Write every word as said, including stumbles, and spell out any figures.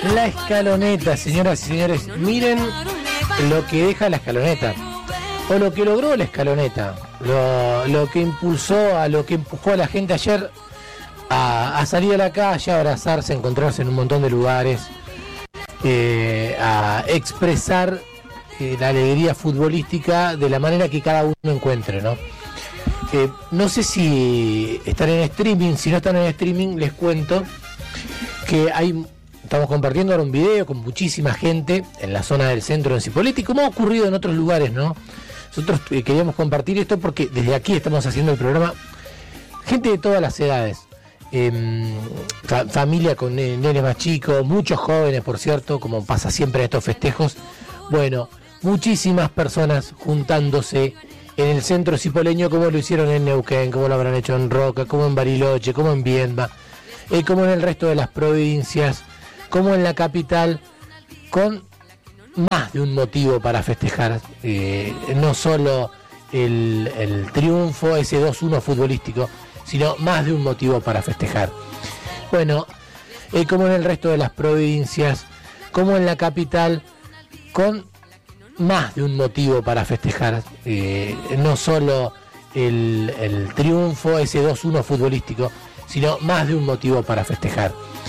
La escaloneta, señoras y señores, miren lo que deja la escaloneta, o lo que logró la escaloneta, lo, lo que impulsó, a lo que empujó a la gente ayer a, a salir a la calle, a abrazarse, a encontrarse en un montón de lugares, eh, a expresar eh, la alegría futbolística de la manera que cada uno encuentre, ¿no? Eh, no sé si están en streaming, si no están en streaming les cuento que hay, estamos compartiendo ahora un video con muchísima gente en la zona del centro de Cipolletti, como ha ocurrido en otros lugares, ¿no? Nosotros eh, queríamos compartir esto porque desde aquí estamos haciendo el programa, gente de todas las edades, eh, fa- familia con eh, nenes más chicos, muchos jóvenes, por cierto, como pasa siempre en estos festejos. Bueno, muchísimas personas juntándose en el centro cipoleño, como lo hicieron en Neuquén, como lo habrán hecho en Roca, como en Bariloche, como en Viedma, eh, como en el resto de las provincias, como en la capital, con más de un motivo para festejar, eh, no solo el, el triunfo, ese dos uno futbolístico, sino más de un motivo para festejar. Bueno, eh, como en el resto de las provincias, como en la capital, con más de un motivo para festejar, eh, no solo el, el triunfo, ese dos uno futbolístico, sino más de un motivo para festejar.